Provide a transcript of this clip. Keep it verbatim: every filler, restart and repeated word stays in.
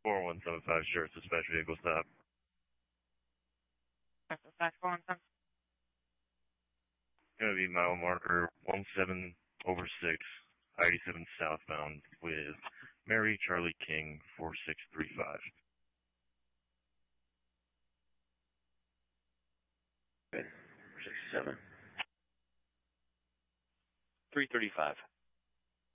four one seven five, sure, dispatch vehicle stop. Dispatch four one seven. Gonna be mile marker one seven over six, I eighty-seven southbound with Mary Charlie King four six three five. Okay, six seven. three thirty-five.